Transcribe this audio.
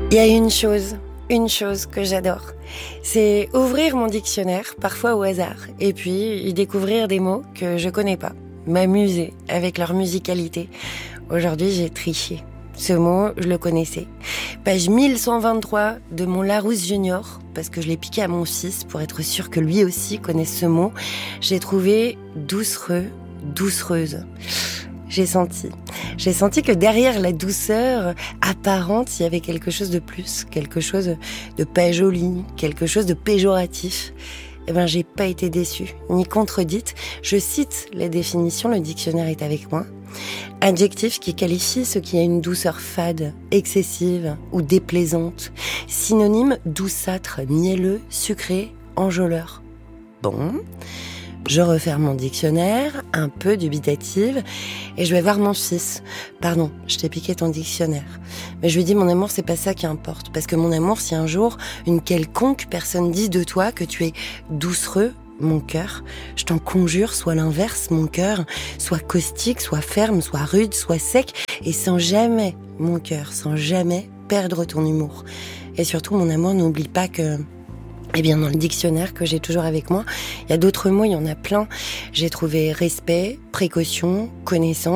Il y a une chose que j'adore, c'est ouvrir mon dictionnaire, parfois au hasard, et puis y découvrir des mots que je connais pas, m'amuser avec leur musicalité. Aujourd'hui, j'ai triché. Ce mot, je le connaissais. Page 1123 de mon Larousse Junior, parce que je l'ai piqué à mon fils pour être sûr que lui aussi connaisse ce mot. J'ai trouvé doucereux, doucereuse. J'ai senti que derrière la douceur apparente, il y avait quelque chose de plus, quelque chose de pas joli, quelque chose de péjoratif. Eh ben, j'ai pas été déçue, ni contredite. Je cite la définition, le dictionnaire est avec moi. Adjectif qui qualifie ce qui a une douceur fade, excessive ou déplaisante. Synonyme douceâtre, mielleux, sucré, enjôleur. Bon, je referme mon dictionnaire, un peu dubitative, et je vais voir mon fils. Pardon, je t'ai piqué ton dictionnaire. Mais je lui dis, mon amour, c'est pas ça qui importe. Parce que mon amour, si un jour, une quelconque personne dit de toi que tu es doucereux, mon cœur, je t'en conjure, soit l'inverse, mon cœur, soit caustique, soit ferme, soit rude, soit sec, et sans jamais, mon cœur, sans jamais perdre ton humour. Et surtout, mon amour, n'oublie pas que, eh bien, dans le dictionnaire que j'ai toujours avec moi, il y a d'autres mots, il y en a plein. J'ai trouvé respect, précaution, connaissance.